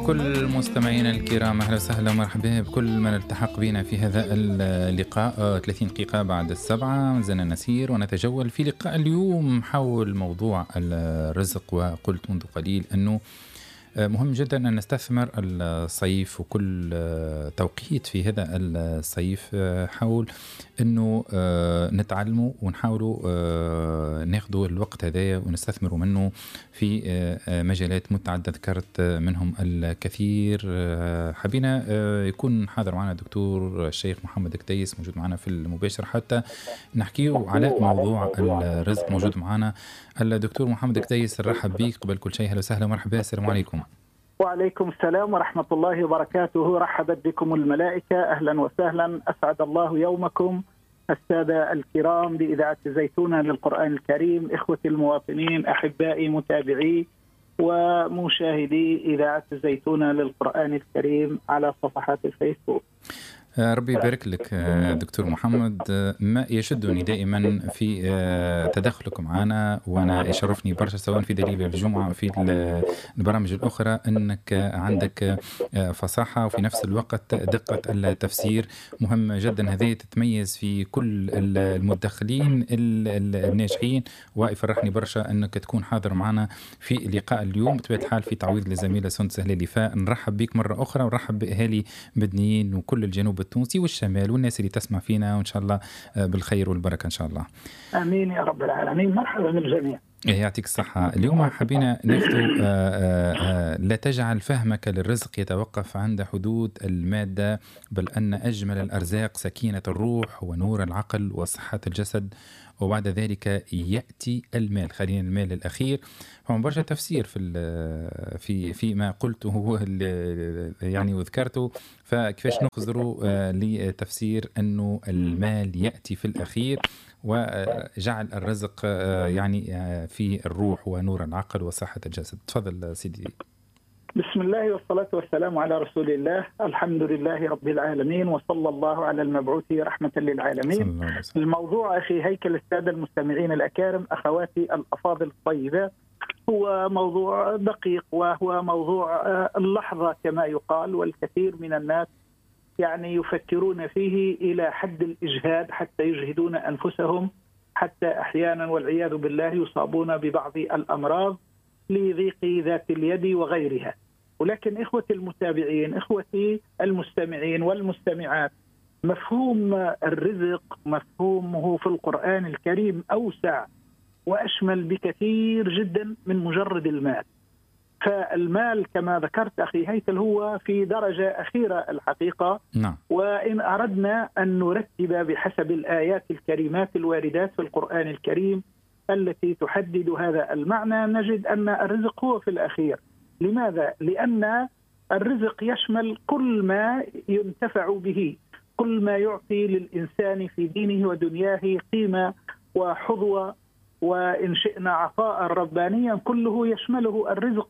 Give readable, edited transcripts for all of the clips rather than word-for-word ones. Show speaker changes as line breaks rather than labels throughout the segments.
كل مستمعينا الكرام، أهلا وسهلا ومرحبا بكل من التحق بنا في هذا اللقاء. 30 دقيقة بعد 7 ما زلنا نسير ونتجول في لقاء اليوم حول موضوع الرزق. وقلت منذ قليل أنه مهم جدا أن نستثمر الصيف وكل توقيت في هذا الصيف حول أنه نتعلمه ونحاولوا ناخذوا الوقت هذا ونستثمروا منه في مجالات متعددة ذكرت منهم الكثير. حبينا يكون حاضر معنا الدكتور الشيخ محمد كتيس موجود معنا في المباشر حتى نحكيه على موضوع الرزق. موجود معنا الدكتور محمد كتيس، نرحب بك. قبل كل شيء هلا وسهلا ومرحبا، السلام عليكم.
وعليكم السلام ورحمة الله وبركاته. رحبت بكم الملائكة، أهلا وسهلا، أسعد الله يومكم السادة الكرام بإذاعة زيتونة للقرآن الكريم، إخوتي المواطنين، أحبائي متابعي ومشاهدي إذاعة زيتونة للقرآن الكريم على صفحات الفيسبوك.
ربي يبارك لك دكتور محمد. ما يشدني دائما في تدخلكم معنا، وانا يشرفني برشا سواء في دليل الجمعة وفي البرامج الأخرى أنك عندك فصاحة وفي نفس الوقت دقة التفسير مهمة جدا. هذه تتميز في كل المدخلين الناجحين، ويفرحني برشا أنك تكون حاضر معنا في لقاء اليوم. بطبيعة الحال في تعويض لزميلة سندس هلالي، فنرحب بك مرة أخرى ونرحب بأهالي مدنيين وكل الجنوب التونسي والشمال والناس اللي تسمع فينا، وإن شاء الله بالخير والبركة إن شاء الله.
آمين يا رب العالمين. مرحبا بالجميع.
يعطيك الصحة. اليوم حبينا ناخذ لا تجعل فهمك للرزق يتوقف عند حدود المادة، بل أن أجمل الأرزاق سكينة الروح ونور العقل وصحة الجسد، وبعد ذلك يأتي المال. خلينا المال الأخير. فما برشا تفسير في ما قلته يعني وذكرته، فكيفاش نخزروا لتفسير أنه المال يأتي في الأخير وجعل الرزق يعني في الروح ونور العقل وصحة الجسد. تفضل سيدي.
بسم الله والصلاة والسلام على رسول الله. الحمد لله رب العالمين، وصلى الله على المبعوث رحمة للعالمين. الموضوع أخي هيكل، السادة المستمعين الأكارم، أخواتي الأفاضل الطيبات، هو موضوع دقيق، وهو موضوع اللحظة كما يقال، والكثير من الناس يعني يفكرون فيه إلى حد الإجهاد، حتى يجهدون أنفسهم، حتى أحيانا والعياذ بالله يصابون ببعض الأمراض لضيق ذات اليد وغيرها. ولكن إخوتي المتابعين، إخوتي المستمعين والمستمعات، مفهوم الرزق مفهومه في القرآن الكريم أوسع وأشمل بكثير جدا من مجرد المال. فالمال كما ذكرت أخي هيكل هو في درجة أخيرة الحقيقة. وإن أردنا أن نرتب بحسب الآيات الكريمات الواردات في القرآن الكريم التي تحدد هذا المعنى، نجد أن الرزق هو في الأخير. لماذا؟ لأن الرزق يشمل كل ما ينتفع به، كل ما يعطي للإنسان في دينه ودنياه قيمة وحظوة، وإن شئنا عطاء ربانيا، كله يشمله الرزق.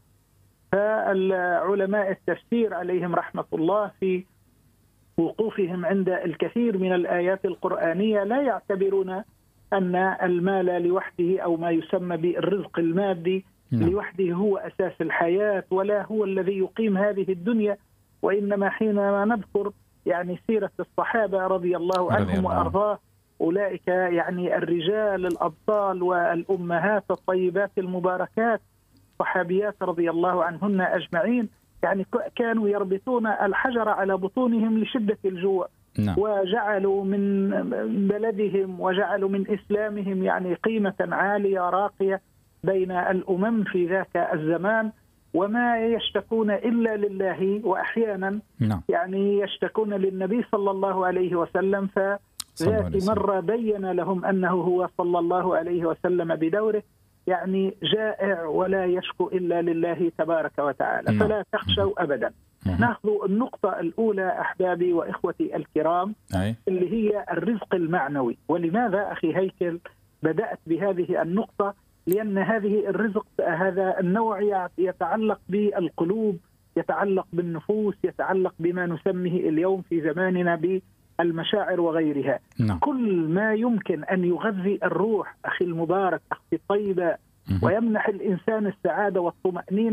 فالعلماء التفسير عليهم رحمة الله في وقوفهم عند الكثير من الآيات القرآنية لا يعتبرون أن المال لوحده أو ما يسمى بالرزق المادي لوحده هو أساس الحياة، ولا هو الذي يقيم هذه الدنيا. وإنما حينما نذكر يعني سيرة الصحابة رضي الله عنهم وأرضاه، أولئك يعني الرجال الأبطال والأمهات الطيبات المباركات صحابيات رضي الله عنهن أجمعين، يعني كانوا يربطون الحجر على بطونهم لشدة الجوع. وجعلوا من بلدهم وجعلوا من إسلامهم يعني قيمة عالية راقية بين الأمم في ذاك الزمان، وما يشتكون إلا لله، وأحيانا يعني يشتكون للنبي صلى الله عليه وسلم. فذات مرة بين لهم أنه هو صلى الله عليه وسلم بدوره يعني جائع ولا يشكو إلا لله تبارك وتعالى. فلا تخشوا أبدا. نأخذ النقطة الأولى أحبابي وإخوتي الكرام اللي هي الرزق المعنوي. ولماذا أخي هيكل بدأت بهذه النقطة؟ لأن هذه الرزق، هذا النوع يتعلق بالقلوب، يتعلق بالنفوس، يتعلق بما نسميه اليوم في زماننا بالمشاعر وغيرها. كل ما يمكن أن يغذي الروح أخي المبارك، أختي الطيبة، ويمنح الإنسان السعادة والطمأنينة،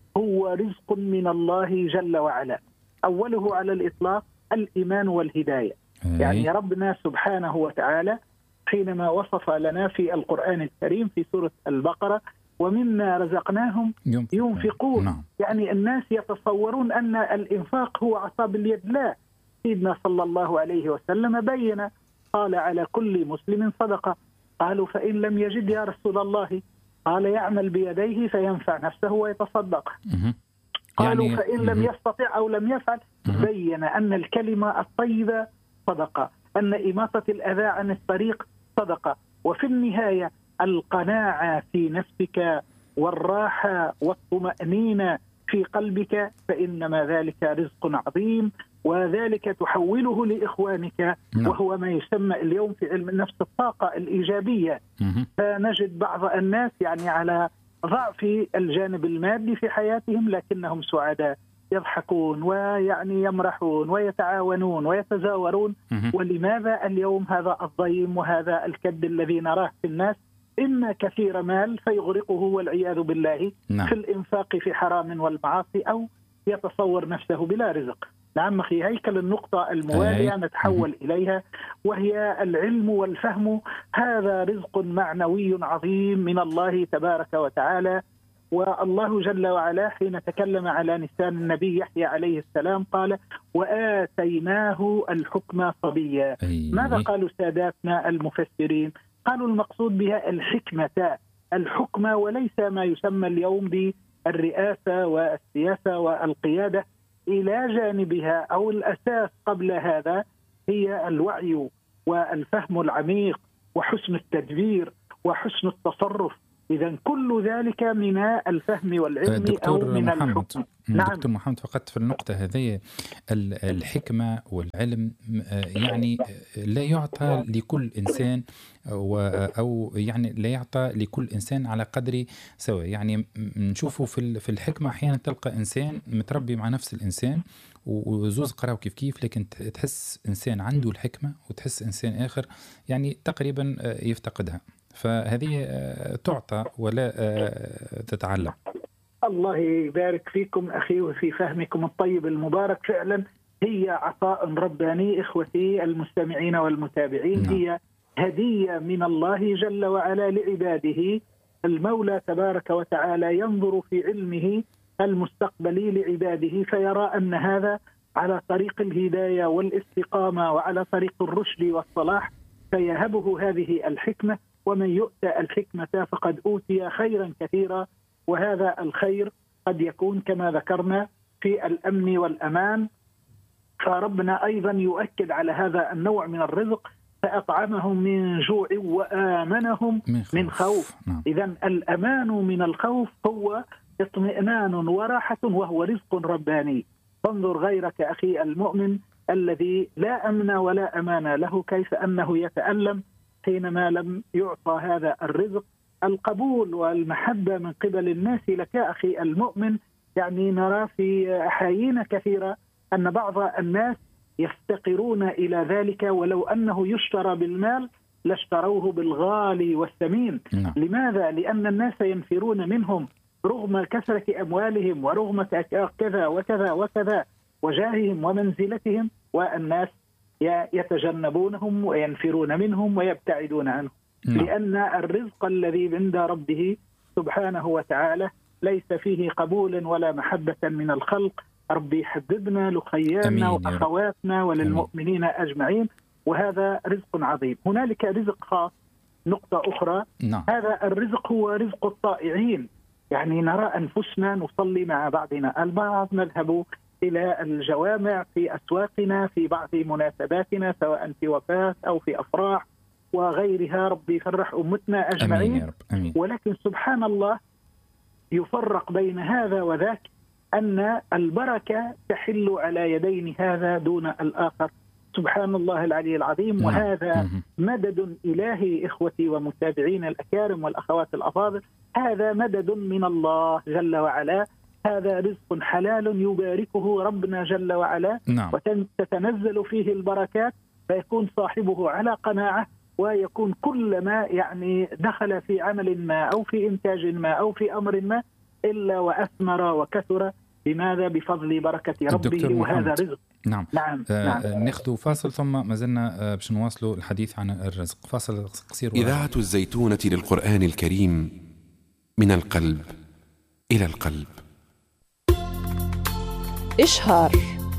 هو رزق من الله جل وعلا. أوله على الإطلاق الإيمان والهداية. يعني ربنا سبحانه وتعالى حينما وصف لنا في القرآن الكريم في سورة البقرة ومما رزقناهم ينفقون.
نعم.
يعني الناس يتصورون أن الإنفاق هو عصا باليد. لا، سيدنا صلى الله عليه وسلم بين، قال على كل مسلم صدقة. قالوا فإن لم يجد يا رسول الله؟ قال يعمل بيديه فينفع نفسه ويتصدق. قالوا يعني فإن لم يستطع أو لم يفعل؟ بين أن الكلمة الطيبة صدقة، أن إماطة الأذى عن الطريق صدقة، وفي النهاية القناعة في نفسك والراحة والطمأنينة في قلبك، فإنما ذلك رزق عظيم، وذلك تحوله لإخوانك، وهو ما يسمى اليوم في علم النفس الطاقة الإيجابية. فنجد بعض الناس يعني على ضعف الجانب المادي في حياتهم لكنهم سعداء، يضحكون ويعني يمرحون ويتعاونون ويتزاورون. ولماذا اليوم هذا الضيم وهذا الكد الذي نراه في الناس؟ إما كثير مال فيغرقه والعياذ بالله في الإنفاق في حرام والمعاصي، أو يتصور نفسه بلا رزق. نعم أخي، هيكل النقطة الموالية نتحول إليها، وهي العلم والفهم. هذا رزق معنوي عظيم من الله تبارك وتعالى. والله جل وعلا حين تكلم على لسان النبي يحيى عليه السلام قال وآتيناه الحكم صبيا. ماذا قالوا ساداتنا المفسرين؟ قالوا المقصود بها الحكم وليس ما يسمى اليوم بالرئاسة والسياسة والقيادة. إلى جانبها أو الأساس قبل هذا هي الوعي والفهم العميق وحسن التدبير وحسن التصرف. إذا كل ذلك من الفهم والعلم أو من الحكم.
نعم دكتور محمد، فقط في النقطة هذه الحكمة والعلم يعني لا يعطى لكل إنسان أو يعني لا يعطى لكل إنسان على قدر سواء. يعني نشوفه في الحكمة أحيانا تلقى إنسان متربي مع نفس الإنسان وزوز قراو كيف، لكن تحس إنسان عنده الحكمة وتحس إنسان آخر يعني تقريبا يفتقدها. فهذه تعطى ولا تتعلم.
الله يبارك فيكم أخي وفي فهمكم الطيب المبارك. فعلا هي عطاء رباني إخوتي المستمعين والمتابعين. هي هدية من الله جل وعلا لعباده. المولى تبارك وتعالى ينظر في علمه المستقبلي لعباده فيرى أن هذا على طريق الهداية والاستقامة وعلى طريق الرشد والصلاح، فيهبه هذه الحكمة. ومن يؤتى الحكمة فقد أوتي خيرا كثيرا، وهذا الخير قد يكون كما ذكرنا في الأمن والأمان. فربنا أيضا يؤكد على هذا النوع من الرزق، فأطعمهم من جوع وآمنهم من خوف. إذن الأمان من الخوف هو اطمئنان وراحة، وهو رزق رباني. فانظر غيرك أخي المؤمن الذي لا أمن ولا أمان له، كيف أنه يتألم حينما لم يعطى هذا الرزق. القبول والمحبة من قبل الناس لك أخي المؤمن، يعني نرى في أحايين كثيرة أن بعض الناس يفتقرون إلى ذلك، ولو أنه يشترى بالمال لاشتروه بالغالي والثمين. لماذا؟ لأن الناس ينفرون منهم رغم كثرة أموالهم ورغم كذا وكذا وكذا وجاههم ومنزلتهم، والناس يتجنبونهم وينفرون منهم ويبتعدون عنهم. لأن الرزق الذي عند ربه سبحانه وتعالى ليس فيه قبول ولا محبة من الخلق. ربي حببنا لخياننا وأخواتنا وللمؤمنين أجمعين، وهذا رزق عظيم. هنالك رزق خاص، نقطة أخرى. هذا الرزق هو رزق الطائعين. يعني نرى أنفسنا نصلي مع بعضنا البعض، نذهب إلى الجوامع في أسواقنا في بعض مناسباتنا سواء في وفاة أو في أفراح وغيرها. ربي يفرح أمتنا أجمعين.
أمين يا رب. أمين.
ولكن سبحان الله يفرق بين هذا وذاك، أن البركة تحل على يدين هذا دون الآخر. سبحان الله العلي العظيم. وهذا مدد إلهي إخوتي ومتابعين الأكارم والأخوات الأفاضل. هذا مدد من الله جل وعلا. هذا رزق حلال يباركه ربنا جل وعلا. وتتنزل فيه البركات، فيكون صاحبه على قناعة، ويكون كل ما يعني دخل في عمل ما أو في إنتاج ما أو في أمر ما إلا وأثمر وكثر. بماذا؟ بفضل بركة ربه، وهذا رزق.
نعم. ناخذ فاصل ثم ما زلنا باش نواصلوا الحديث عن الرزق. فاصل قصير.
إذاعة الزيتونة للقرآن الكريم، من القلب إلى القلب.
إشهار.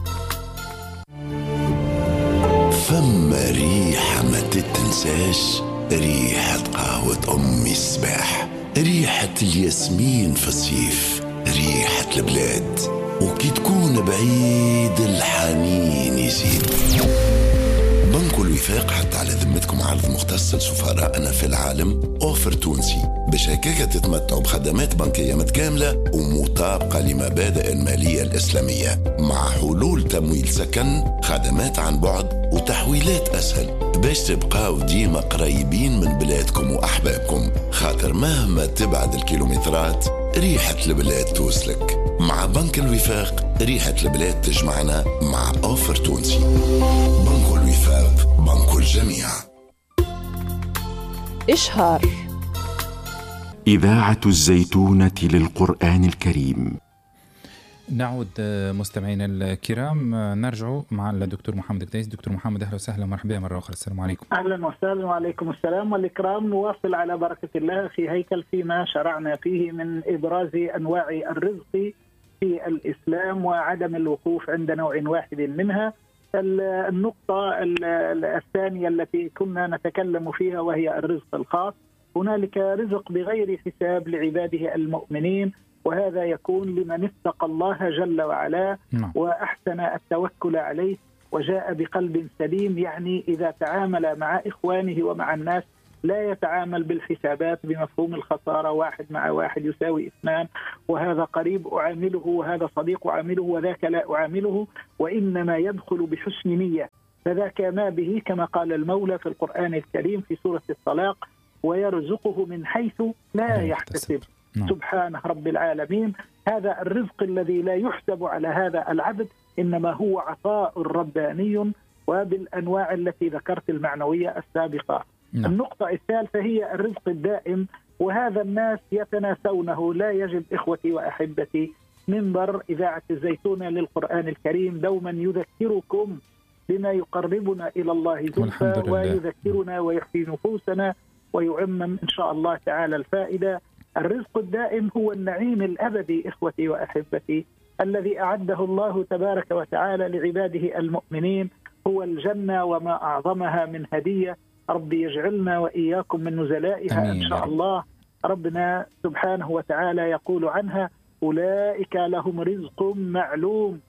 فما ريحة ما تتنساش، ريحة قهوة أمي الصباح، ريحة الياسمين في الصيف، ريحة البلاد، وكي تكون بعيد الحنين يزيد. بنك الوفاق حتى على ذمتكم عرض مختص لسفراءنا في العالم، أوفر تونسي باش هكاك تتمتعوا بخدمات بنكية متكاملة ومطابقة لمبادئ المالية الإسلامية، مع حلول تمويل سكن، خدمات عن بعد، وتحويلات أسهل باش تبقاو ديما قريبين من بلادكم وأحبابكم، خاطر مهما تبعد الكيلومترات ريحة البلاد توصلك. مع بنك الوفاق ريحة البلاد تجمعنا مع أوفر تونسي. بنك الوفاق، بنك الجميع.
إشهار.
إذاعة الزيتونة للقرآن الكريم.
نعود مستمعينا الكرام، نرجع مع الدكتور محمد الكديس. دكتور محمد، أهلا وسهلا ومرحبا مرة أخرى. السلام عليكم.
أهلا وسهلا، وعليكم السلام والإكرام. نواصل على بركة الله في هيكل فيما شرعنا فيه من إبراز أنواع الرزق في الإسلام وعدم الوقوف عند نوع واحد منها. النقطة الثانية التي كنا نتكلم فيها وهي الرزق الخاص. هنالك رزق بغير حساب لعباده المؤمنين، وهذا يكون لمن اتقى الله جل وعلا وأحسن التوكل عليه وجاء بقلب سليم. يعني إذا تعامل مع إخوانه ومع الناس لا يتعامل بالحسابات بمفهوم الخسارة، 1 مع 1 يساوي 2، وهذا قريب أعامله وهذا صديق أعامله وذاك لا أعامله، وإنما يدخل بحسن نية. فذاك ما به كما قال المولى في القرآن الكريم في سورة الطلاق: ويرزقه من حيث لا يحتسب. سبحانه رب العالمين. هذا الرزق الذي لا يحسب على هذا العبد، إنما هو عطاء رباني وبالأنواع التي ذكرت المعنوية السابقة. النقطة الثالثة هي الرزق الدائم، وهذا الناس يتناسونه. لا يجب إخوتي وأحبتي منبر إذاعة الزيتونة للقرآن الكريم دوما يذكركم بما يقربنا إلى الله زلفى، ويذكرنا ويحيي نفوسنا ويعمم إن شاء الله تعالى الفائدة. الرزق الدائم هو النعيم الأبدي إخوتي وأحبتي الذي أعده الله تبارك وتعالى لعباده المؤمنين، هو الجنة وما أعظمها من هدية. ربي يجعلنا وإياكم من نزلائها إن شاء الله. ربنا سبحانه وتعالى يقول عنها: أولئك لهم رزق معلوم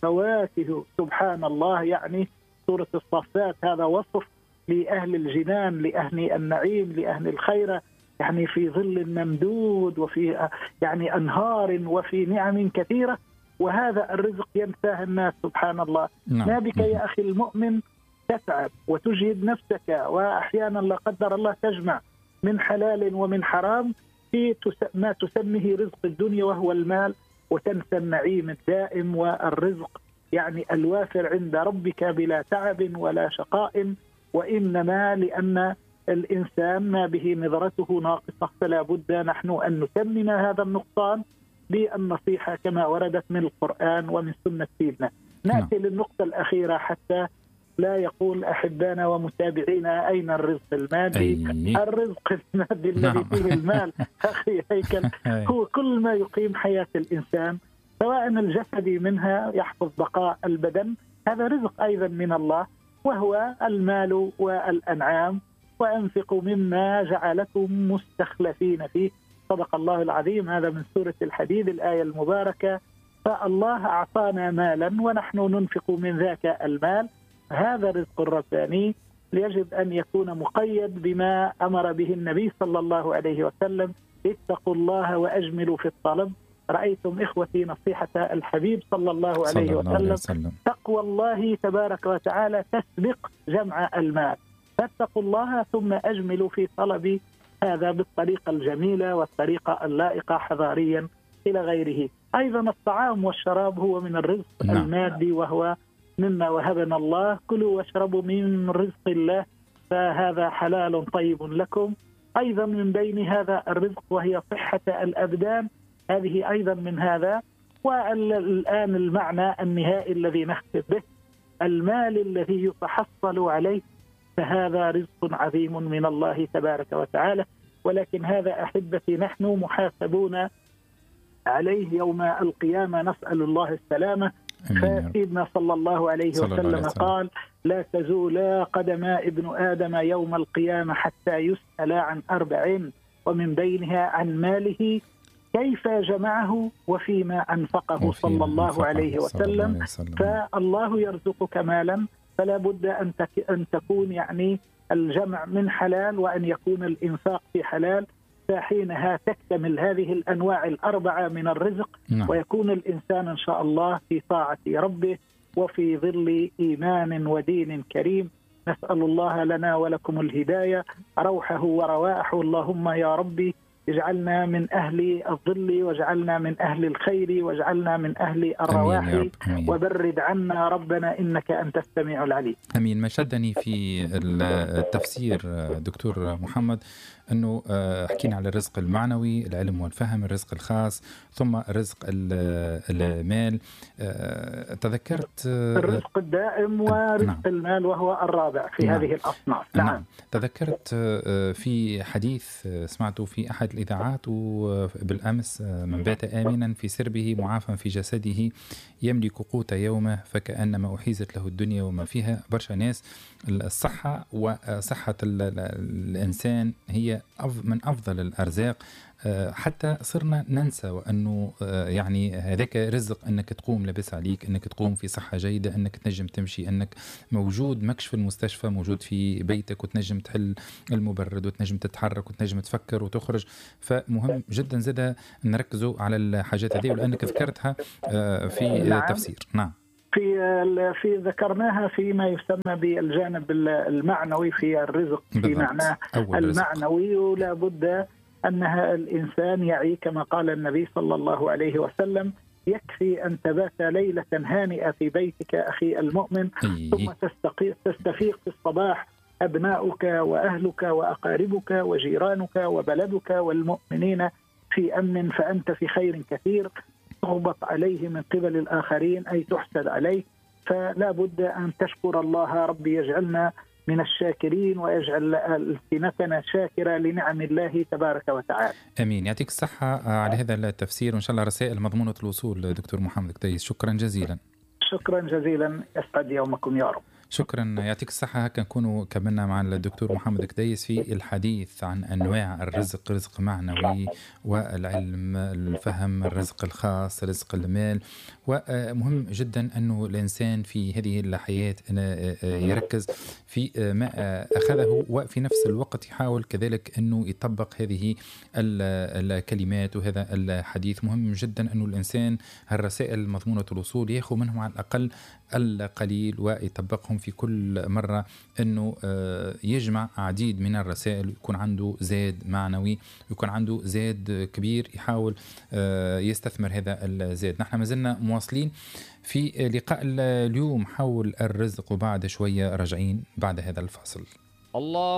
فواكه. سبحان الله. يعني سورة الصفات هذا وصف لأهل الجنان، لأهل النعيم، لأهل الخير، يعني في ظل ممدود وفي يعني أنهار وفي نعم كثيرة. وهذا الرزق ينساه الناس سبحان الله. ما بك يا أخي المؤمن تتعب وتجهد نفسك، وأحيانا لا قدر الله تجمع من حلال ومن حرام في ما تسميه رزق الدنيا وهو المال، وتنسى النعيم الدائم والرزق يعني الوافر عند ربك بلا تعب ولا شقاء، وإنما لأن الإنسان ما به نظرته ناقصة، فلا بد نحن أن نتمم هذا النقصان بالنصيحة كما وردت من القرآن ومن سنة سيدنا. نأتي للنقطة الأخيرة حتى لا يقول أحبانا ومتابعينا أين الرزق المادي. الرزق المادي الذي فيه المال أخي هيكل هو كل ما يقيم حياة الإنسان، سواء الجسدي منها يحفظ بقاء البدن، هذا رزق أيضا من الله، وهو المال والأنعام. وأنفقوا مما جعلكم مستخلفين فيه، صدق الله العظيم. هذا من سورة الحديد الآية المباركة. فالله أعطانا مالا ونحن ننفق من ذاك المال. هذا رزق رباني يجب أن يكون مقيد بما أمر به النبي صلى الله عليه وسلم: اتقوا الله وأجملوا في الطلب. رأيتم إخوتي نصيحة الحبيب صلى الله عليه وسلم: تقوى الله تبارك وتعالى تسبق جمع المال، فاتقوا الله ثم أجملوا في طلب هذا بالطريقة الجميلة والطريقة اللائقة حضاريا إلى غيره. أيضا الطعام والشراب هو من الرزق المادي، وهو مما وهبنا الله. كلوا واشربوا من رزق الله فهذا حلال طيب لكم. أيضا من بين هذا الرزق وهي صحة الأبدان، هذه أيضا من هذا. والآن المعنى النهائي الذي نختم به: المال الذي يتحصل عليه فهذا رزق عظيم من الله تبارك وتعالى، ولكن هذا أحبتي نحن محاسبون عليه يوم القيامة، نسأل الله السلامة. فسيدنا صلى الله عليه وسلم قال: لا تزول قدم ابن آدم يوم القيامة حتى يسأل عن 4، ومن بينها عن ماله كيف جمعه وفيما أنفقه صلى الله عليه وسلم. فالله يرزقك مالا، فلا بد أن تكون يعني الجمع من حلال، وأن يكون الإنفاق في حلال، فحينها تكتمل هذه الأنواع الأربعة من الرزق، ويكون الإنسان إن شاء الله في طاعة ربه وفي ظل إيمان ودين كريم. نسأل الله لنا ولكم الهداية، روحه ورواحه. اللهم يا ربي اجعلنا من أهل الظل، واجعلنا من أهل الخير، واجعلنا من أهل الرواح، وبرد عنا ربنا إنك أنت السميع العليم.
أمين. ما شدني في التفسير دكتور محمد أنه حكينا على الرزق المعنوي، العلم والفهم، الرزق الخاص، ثم رزق المال. تذكرت
الرزق الدائم ورزق المال وهو الرابع في هذه الأصناف.
نعم. تذكرت في حديث سمعته في أحد الإذاعات بالأمس: من بات آمنا في سربه معافى في جسده يملك قوت يومه فكأنما أحيزت له الدنيا وما فيها. برشا ناس الصحة وصحة الإنسان هي من أفضل الأرزاق، حتى صرنا ننسى وأنه يعني هذاك رزق، أنك تقوم لبس عليك، أنك تقوم في صحة جيدة، أنك تنجم تمشي، أنك موجود مكش في المستشفى، موجود في بيتك وتنجم تحل المبرد وتنجم تتحرك وتنجم تفكر وتخرج. فمهم جدا زادة نركزوا على الحاجات هذه، ولأنك ذكرتها في تفسير. نعم.
في ذكرناها فيما يسمى بالجانب المعنوي في الرزق، في معناه المعنوي. ولا بد أنها الإنسان يعي كما قال النبي صلى الله عليه وسلم: يكفي أن تبات ليلة هانئة في بيتك أخي المؤمن، ثم تستفيق في الصباح أبناؤك وأهلك وأقاربك وجيرانك وبلدك والمؤمنين في أمن، فأنت في خير كثير. تغبط عليه من قبل الآخرين أي تحسد عليه. فلا بد أن تشكر الله. ربي يجعلنا من الشاكرين ويجعل ألسنتنا شاكرة لنعم الله تبارك وتعالى.
أمين. يعطيك الصحة على هذا التفسير، وإن شاء الله رسائل مضمونة الوصول دكتور محمد قديس. شكرا جزيلا.
شكرا جزيلا، يسعد يومكم يا رب.
شكرا، يعطيك الصحة. هكا نكونوا كملنا مع الدكتور محمد قديس في الحديث عن أنواع الرزق: رزق معنوي والعلم، الفهم، الرزق الخاص، رزق المال. ومهم جدا أنه الإنسان في هذه الحياة يركز في ما أخذه، وفي نفس الوقت يحاول كذلك أنه يطبق هذه الكلمات وهذا الحديث. مهم جدا أنه الإنسان هالرسائل مضمونة الوصول يأخذ منهم على الأقل القليل ويطبقهم في كل مرة، أنه يجمع عديد من الرسائل، يكون عنده زاد معنوي، يكون عنده زاد كبير، يحاول يستثمر هذا الزاد. نحن ما زلنا مواصلين في لقاء اليوم حول الرزق، وبعد شوية راجعين بعد هذا الفاصل. الله